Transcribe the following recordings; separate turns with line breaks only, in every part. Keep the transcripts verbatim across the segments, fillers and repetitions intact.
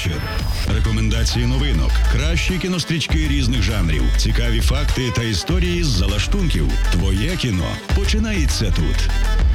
вечір. Рекомендації новинок, кращі кінострічки різних жанрів, цікаві факти та історії з-за лаштунків. Твоє кіно починається тут.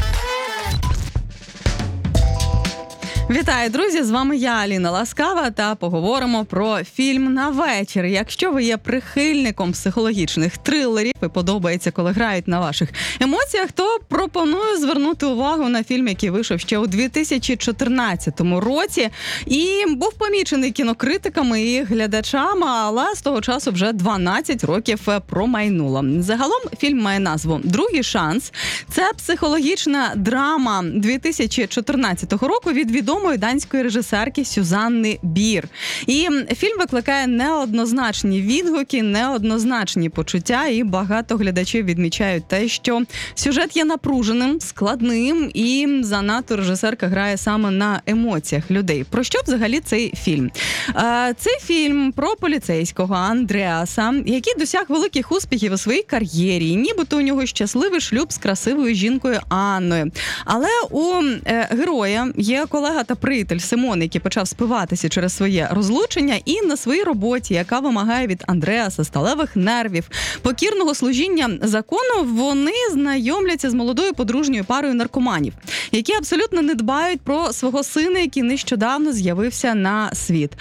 Вітаю, друзі! З вами я, Аліна Ласкава, та поговоримо про фільм «На вечір». Якщо ви є прихильником психологічних трилерів і подобається, коли грають на ваших емоціях, то пропоную звернути увагу на фільм, який вийшов ще у дві тисячі чотирнадцятому році і був помічений кінокритиками і глядачами, але з того часу вже дванадцять років промайнуло. Загалом фільм має назву «Другий шанс». Це психологічна драма дві тисячі чотирнадцятого року від відомої данської режисерки Сюзанни Бір. І фільм викликає неоднозначні відгуки, неоднозначні почуття, і багато глядачів відмічають те, що сюжет є напруженим, складним, і занадто режисерка грає саме на емоціях людей. Про що взагалі цей фільм? Цей фільм про поліцейського Андреаса, який досяг великих успіхів у своїй кар'єрі, нібито у нього щасливий шлюб з красивою жінкою Анною. Але у героя є колега та приятель Симон, який почав спиватися через своє розлучення, і на своїй роботі, яка вимагає від Андреаса сталевих нервів, покірного служіння закону, вони знайомляться з молодою подружньою парою наркоманів, які абсолютно не дбають про свого сина, який нещодавно з'явився на світ.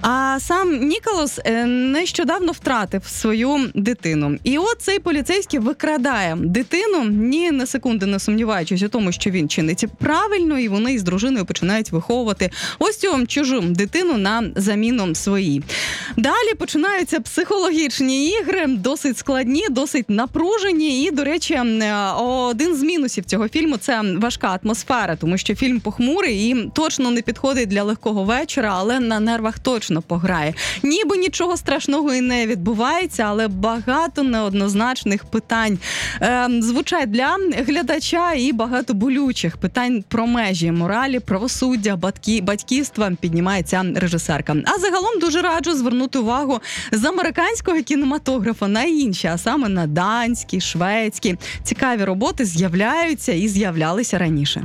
А сам Ніколас нещодавно втратив свою дитину. І от цей поліцейський викрадає дитину, ні на секунди не сумніваючись у тому, що він чинить правильно, і вони із дружиною починають виховувати ось цю чужу дитину на заміну своїй. Далі починаються психологічні ігри, досить складні, досить напружені. І, до речі, один з мінусів цього фільму – це важка атмосфера, тому що фільм похмурий і точно не підходить для легкого вечора, але на нервах точно пограє. Ніби нічого страшного і не відбувається, але багато неоднозначних питань е, звучать для глядача, і багато болючих питань про межі моралі, правосуддя, батьки, батьківства піднімає ця режисерка. А загалом дуже раджу звернути увагу з американського кінематографа на інші, а саме на данські, шведські. Цікаві роботи з'являються і з'являлися раніше.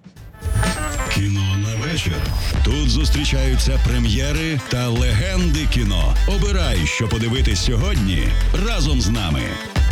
Кіно на вечір. Тут зустрічаються прем'єри та легенди кіно. Обирай, що подивитись сьогодні разом з нами.